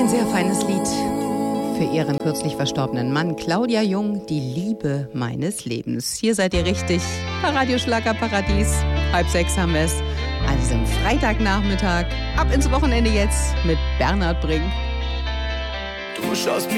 Sehr feines Lied für ihren kürzlich verstorbenen Mann Claudia Jung, die Liebe meines Lebens. Hier seid ihr richtig, bei Radio Schlagerparadies. 5:30 haben wir es. Also am Freitagnachmittag, ab ins Wochenende jetzt mit Bernhard Brink. Du schaust mir